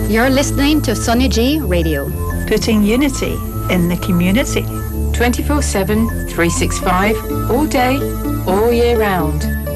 You're listening to Sunny G Radio. Putting unity in the community. 24/7, 365, all day, all year round.